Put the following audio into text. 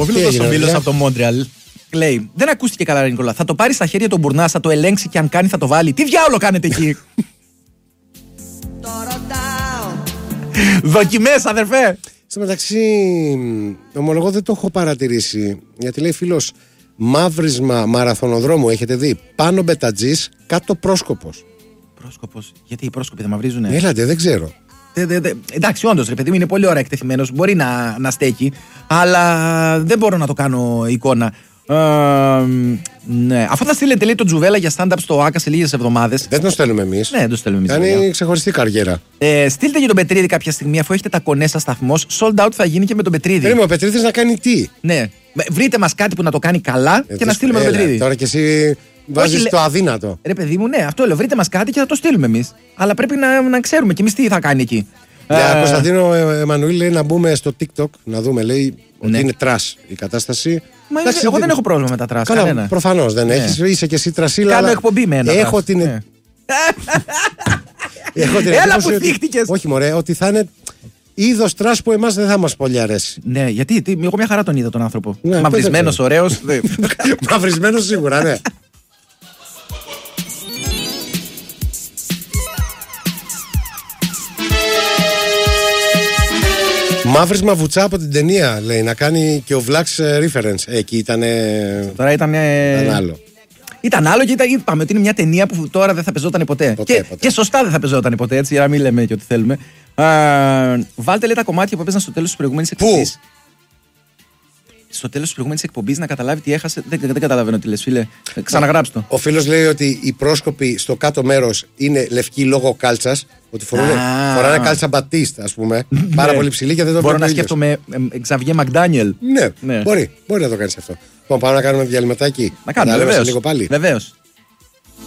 Ο φίλος ο Μίλος από το Μόντρεαλ λέει: δεν ακούστηκε καλά, Νικόλα. Θα το πάρει στα χέρια τον Μπουρνά, θα το ελέγξει και αν κάνει θα το βάλει. Τι διάολο κάνετε εκεί? Δοκιμές, αδερφέ. Στο μεταξύ, ομολογώ δεν το έχω παρατηρήσει. Γιατί λέει φίλος, μαύρισμα μαραθωνοδρόμου έχετε δει? Πάνω μπετατζής, κάτω πρόσκοπος. Πρόσκοπος, γιατί οι πρόσκοποι δεν μαυρίζουνε? Έλατε, δεν ξέρω. Εντάξει, όντως, ρε παιδί μου, είναι πολύ ωραία εκτεθειμένος. Μπορεί να στέκει, αλλά δεν μπορώ να το κάνω εικόνα. Ναι. Αφού θα στείλετε, λέει, τον Τζουβέλα για stand-up στο ΆΚΑ σε λίγες εβδομάδες. Δεν τον στέλνουμε εμείς. Ναι, δεν τον στέλνουμε εμείς. Κάνει ξεχωριστή καριέρα. Στείλτε για τον Πετρίδη κάποια στιγμή, αφού έχετε τα κονέ σας σταθμός. Sold out θα γίνει και με τον Πετρίδη. Περίμενε, ο Πετρίδης να κάνει τι? Ναι. Βρείτε μας κάτι που να το κάνει καλά και να στείλουμε τον Πετρίδη. Τώρα κι εσύ βάζεις το αδύνατο. Ρε παιδί μου, ναι, αυτό λέω. Βρείτε μας κάτι και θα το στείλουμε εμείς. Αλλά πρέπει να ξέρουμε κι εμείς τι θα κάνει εκεί. Κωνσταντίνο Εμμανουήλ λέει να μπούμε στο TikTok να δούμε, λέει, ότι είναι τρας η κατάσταση. Μα εγώ δεν έχω πρόβλημα με τα τρας. Καλά, προφανώς δεν έχεις. Είσαι και εσύ τρασίλα. Κάνω εκπομπή με ένα. Έχω την. Έλα που θύχτηκες. Όχι, μωρέ, ότι θα είναι είδος τρας που εμάς δεν θα μας πολύ αρέσει. Ναι, γιατί εγώ μια χαρά τον είδα τον άνθρωπο. Μαυρισμένος, ωραίος. Μαυρισμένος σίγουρα, ναι. Μαύρισμα βουτσά από την ταινία, λέει, να κάνει και ο Βλάξ reference. Εκεί ήταν. Τώρα ήταν άλλο. Ήταν άλλο και είπαμε ότι είναι μια ταινία που τώρα δεν θα πεζόταν ποτέ. Και σωστά δεν θα πεζόταν ποτέ, έτσι, για να μην λέμε και ό,τι θέλουμε. Βάλτε, λέει, τα κομμάτια που έπαιζαν στο τέλος της προηγούμενης εκπομπής. Στο τέλος της προηγούμενης εκπομπής να καταλάβει τι έχασε. Δεν καταλαβαίνω τι λες, φίλε. Ξαναγράψτε το. Ο φίλος λέει ότι οι πρόσκοποι στο κάτω μέρος είναι λευκοί λόγω κάλτσας. Ότι φοράνε κάλτσα μπατίστ, ας πούμε. Πάρα πολύ ψηλή και δεν το μπορώ να σκέφτομαι Ξαβιέ Μακντάνιελ. Ναι, μπορεί να το κάνεις αυτό. Λοιπόν, πάμε να κάνουμε διαλυματάκι. Να κάνουμε, λίγο πάλι. Βεβαίως.